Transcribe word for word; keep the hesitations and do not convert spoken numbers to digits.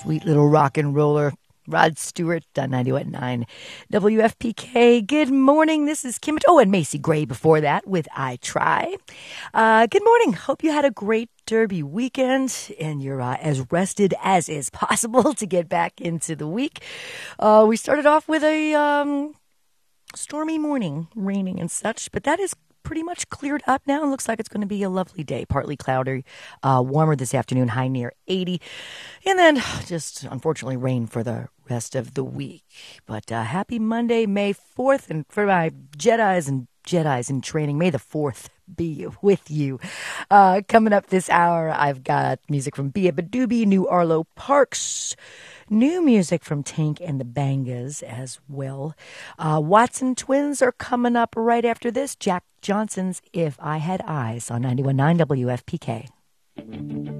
Sweet little rock and roller. Rod Stewart, ninety-one point nine W F P K. Good morning. This is Kim. Oh, and Macy Gray before that with I Try. Uh, good morning. Hope you had a great Derby weekend and you're uh, as rested as is possible to get back into the week. Uh, we started off with a um, stormy morning, raining and such, but that is pretty much cleared up now. It looks like it's going to be a lovely day. Partly cloudy, uh, warmer this afternoon, high near eighty. And then just, unfortunately, rain for the rest of the week. But uh, happy Monday, May fourth. And for my Jedis and Jedis in training, May the fourth be with you. Uh, coming up this hour, I've got music from Bia Badoobie, New Arlo Parks, new music from Tank and the Bangas as well. Uh, Watson Twins are coming up right after this. Jack Johnson's If I Had Eyes on ninety-one point nine W F P K.